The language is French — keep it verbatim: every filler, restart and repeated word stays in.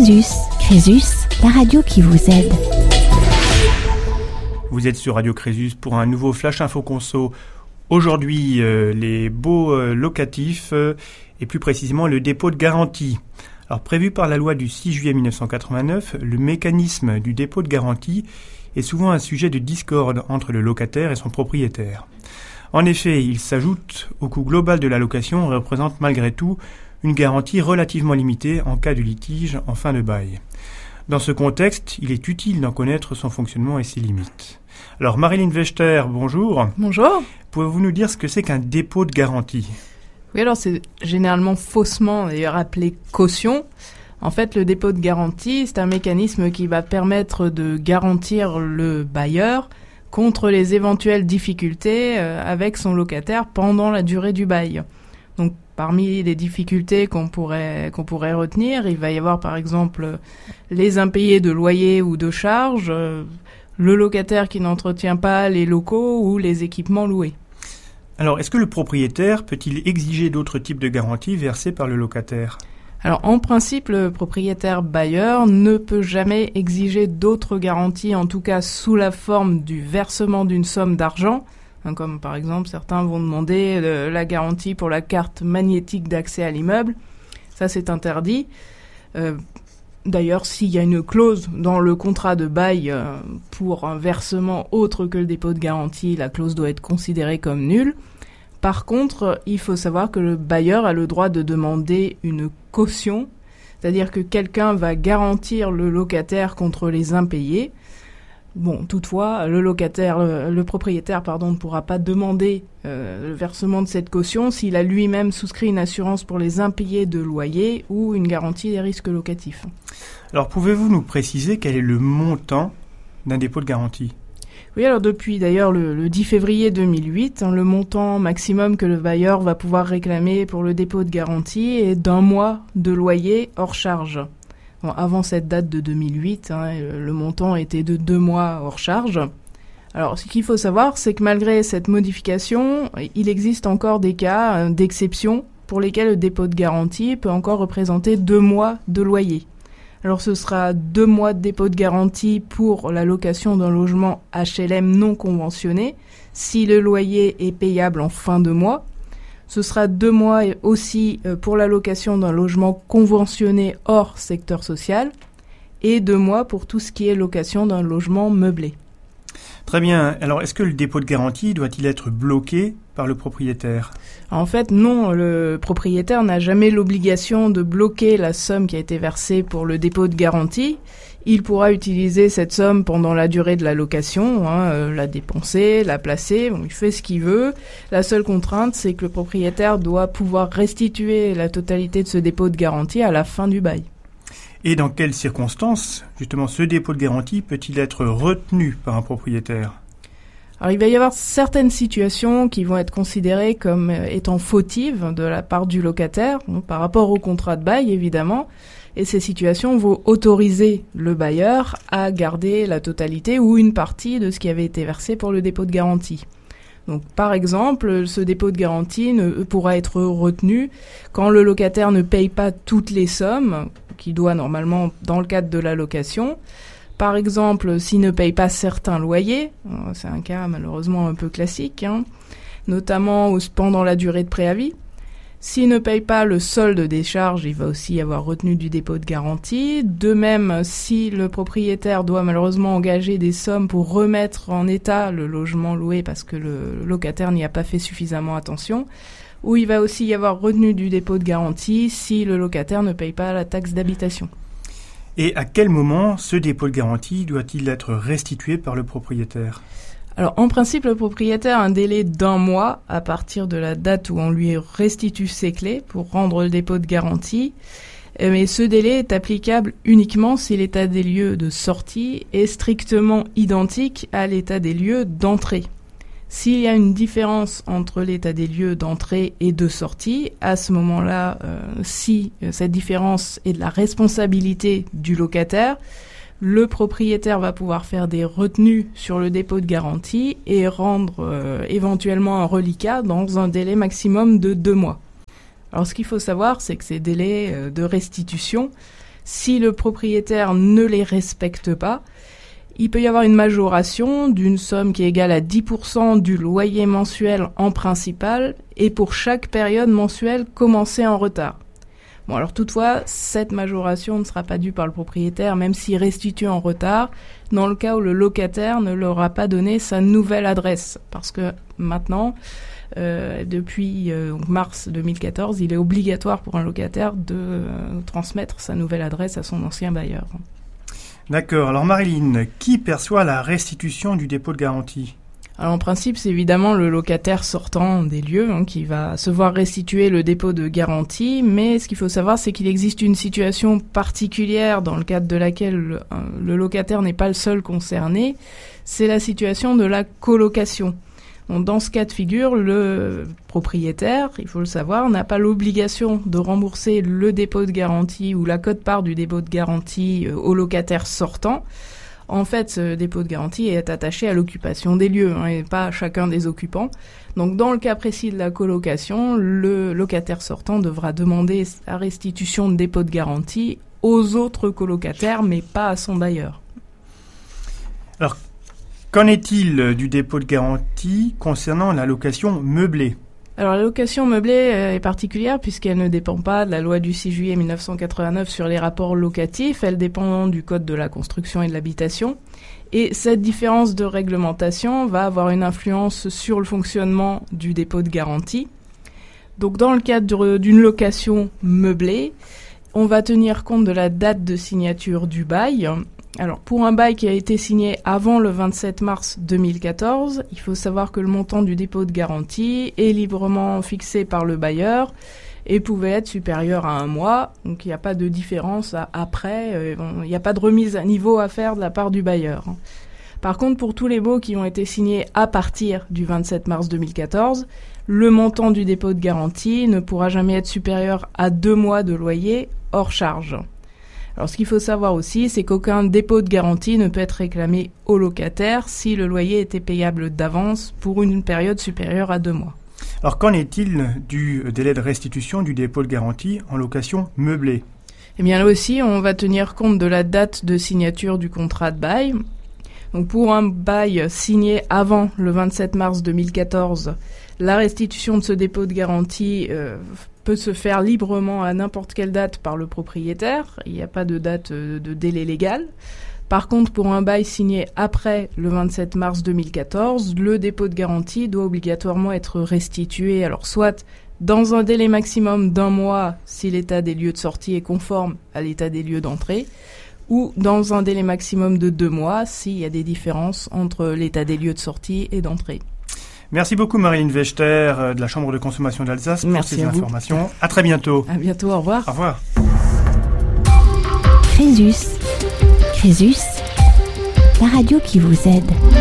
Crésus. Crésus, la radio qui vous aide. Vous êtes sur Radio Crésus pour un nouveau Flash Info Conso. Aujourd'hui, euh, les baux euh, locatifs euh, et plus précisément le dépôt de garantie. Alors, prévu par la loi du six juillet mille neuf cent quatre-vingt-neuf, le mécanisme du dépôt de garantie est souvent un sujet de discorde entre le locataire et son propriétaire. En effet, il s'ajoute au coût global de la location et représente malgré tout une garantie relativement limitée en cas de litige en fin de bail. Dans ce contexte, il est utile d'en connaître son fonctionnement et ses limites. Alors, Marilyn Vechter, bonjour. Bonjour. Pouvez-vous nous dire ce que c'est qu'un dépôt de garantie ? Oui, alors c'est généralement faussement d'ailleurs appelé caution. En fait, le dépôt de garantie, c'est un mécanisme qui va permettre de garantir le bailleur contre les éventuelles difficultés euh, avec son locataire pendant la durée du bail. Donc, parmi les difficultés qu'on pourrait, qu'on pourrait retenir, il va y avoir par exemple les impayés de loyer ou de charges, euh, le locataire qui n'entretient pas les locaux ou les équipements loués. Alors, est-ce que le propriétaire peut-il exiger d'autres types de garanties versées par le locataire ? Alors, en principe, le propriétaire bailleur ne peut jamais exiger d'autres garanties, en tout cas sous la forme du versement d'une somme d'argent. Hein, comme par exemple, certains vont demander euh, la garantie pour la carte magnétique d'accès à l'immeuble. Ça, c'est interdit. Euh, d'ailleurs, s'il y a une clause dans le contrat de bail euh, pour un versement autre que le dépôt de garantie, la clause doit être considérée comme nulle. Par contre, il faut savoir que le bailleur a le droit de demander une caution, c'est-à-dire que quelqu'un va garantir le locataire contre les impayés. Bon, toutefois, le locataire, le, le propriétaire, pardon, ne pourra pas demander euh, le versement de cette caution s'il a lui-même souscrit une assurance pour les impayés de loyer ou une garantie des risques locatifs. Alors, pouvez-vous nous préciser quel est le montant d'un dépôt de garantie ? Oui, alors depuis d'ailleurs le, le dix février deux mille huit, hein, le montant maximum que le bailleur va pouvoir réclamer pour le dépôt de garantie est d'un mois de loyer hors charge. Bon, avant cette date de deux mille huit, hein, le montant était de deux mois hors charge. Alors, ce qu'il faut savoir, c'est que malgré cette modification, il existe encore des cas euh, d'exception pour lesquels le dépôt de garantie peut encore représenter deux mois de loyer. Alors, ce sera deux mois de dépôt de garantie pour la location d'un logement H L M non conventionné, si le loyer est payable en fin de mois. Ce sera deux mois aussi pour la location d'un logement conventionné hors secteur social et deux mois pour tout ce qui est location d'un logement meublé. Très bien. Alors, est-ce que le dépôt de garantie doit-il être bloqué par le propriétaire ? En fait, non. Le propriétaire n'a jamais l'obligation de bloquer la somme qui a été versée pour le dépôt de garantie. Il pourra utiliser cette somme pendant la durée de la location, hein, euh, la dépenser, la placer, bon, il fait ce qu'il veut. La seule contrainte, c'est que le propriétaire doit pouvoir restituer la totalité de ce dépôt de garantie à la fin du bail. Et dans quelles circonstances, justement, ce dépôt de garantie peut-il être retenu par un propriétaire ? Alors, il va y avoir certaines situations qui vont être considérées comme étant fautives de la part du locataire, bon, par rapport au contrat de bail, évidemment. Et ces situations vont autoriser le bailleur à garder la totalité ou une partie de ce qui avait été versé pour le dépôt de garantie. Donc, par exemple, ce dépôt de garantie ne pourra être retenu quand le locataire ne paye pas toutes les sommes qu'il doit normalement dans le cadre de la location. Par exemple, s'il ne paye pas certains loyers, c'est un cas malheureusement un peu classique, hein, notamment pendant la durée de préavis. S'il ne paye pas le solde des charges, il va aussi y avoir retenu du dépôt de garantie. De même, si le propriétaire doit malheureusement engager des sommes pour remettre en état le logement loué parce que le locataire n'y a pas fait suffisamment attention, ou il va aussi y avoir retenu du dépôt de garantie si le locataire ne paye pas la taxe d'habitation. Et à quel moment ce dépôt de garantie doit-il être restitué par le propriétaire ? Alors, en principe, le propriétaire a un délai d'un mois à partir de la date où on lui restitue ses clés pour rendre le dépôt de garantie. Mais ce délai est applicable uniquement si l'état des lieux de sortie est strictement identique à l'état des lieux d'entrée. S'il y a une différence entre l'état des lieux d'entrée et de sortie, à ce moment-là, euh, si cette différence est de la responsabilité du locataire, le propriétaire va pouvoir faire des retenues sur le dépôt de garantie et rendre euh, éventuellement un reliquat dans un délai maximum de deux mois. Alors ce qu'il faut savoir, c'est que ces délais euh, de restitution, Si le propriétaire ne les respecte pas, il peut y avoir une majoration d'une somme qui est égale à dix pour cent du loyer mensuel en principal et pour chaque période mensuelle commencée en retard. Bon, alors toutefois, cette majoration ne sera pas due par le propriétaire, même s'il restitue en retard, dans le cas où le locataire ne leur a pas donné sa nouvelle adresse. Parce que maintenant, euh, depuis euh, mars deux mille quatorze, il est obligatoire pour un locataire de euh, transmettre sa nouvelle adresse à son ancien bailleur. D'accord. Alors Marilyn, qui perçoit la restitution du dépôt de garantie ? Alors en principe, c'est évidemment le locataire sortant des lieux hein, qui va se voir restituer le dépôt de garantie, mais ce qu'il faut savoir, c'est qu'il existe une situation particulière dans le cadre de laquelle le, le locataire n'est pas le seul concerné, c'est la situation de la colocation. Donc, dans ce cas de figure, le propriétaire, il faut le savoir, n'a pas l'obligation de rembourser le dépôt de garantie ou la quote-part du dépôt de garantie au locataire sortant. En fait, ce dépôt de garantie est attaché à l'occupation des lieux hein, et pas à chacun des occupants. Donc, dans le cas précis de la colocation, le locataire sortant devra demander la restitution de dépôt de garantie aux autres colocataires, mais pas à son bailleur. Alors, qu'en est-il du dépôt de garantie concernant la location meublée ? Alors la location meublée est particulière puisqu'elle ne dépend pas de la loi du six juillet mille neuf cent quatre-vingt-neuf sur les rapports locatifs, elle dépend du code de la construction et de l'habitation. Et cette différence de réglementation va avoir une influence sur le fonctionnement du dépôt de garantie. Donc dans le cadre d'une location meublée, on va tenir compte de la date de signature du bail. Alors, pour un bail qui a été signé avant le vingt-sept mars deux mille quatorze, il faut savoir que le montant du dépôt de garantie est librement fixé par le bailleur et pouvait être supérieur à un mois. Donc, il n'y a pas de différence à, après. Euh, bon, il n'y a pas de remise à niveau à faire de la part du bailleur. Par contre, pour tous les baux qui ont été signés à partir du vingt-sept mars deux mille quatorze, le montant du dépôt de garantie ne pourra jamais être supérieur à deux mois de loyer hors charge. Alors, ce qu'il faut savoir aussi, c'est qu'aucun dépôt de garantie ne peut être réclamé au locataire si le loyer était payable d'avance pour une période supérieure à deux mois. Alors, qu'en est-il du délai de restitution du dépôt de garantie en location meublée ? Eh bien, là aussi, on va tenir compte de la date de signature du contrat de bail. Donc, pour un bail signé avant le vingt-sept mars deux mille quatorze, la restitution de ce dépôt de garantie euh, peut se faire librement à n'importe quelle date par le propriétaire. Il n'y a pas de date de délai légal. Par contre, pour un bail signé après le vingt-sept mars deux mille quatorze, le dépôt de garantie doit obligatoirement être restitué. Alors, soit dans un délai maximum d'un mois si l'état des lieux de sortie est conforme à l'état des lieux d'entrée, ou dans un délai maximum de deux mois s'il y a des différences entre l'état des lieux de sortie et d'entrée. Merci beaucoup Marilyn Vechter de la Chambre de consommation d'Alsace pour Merci ces à informations. Vous. À très bientôt. À bientôt, au revoir. Au revoir. Crésus, Crésus, la radio qui vous aide.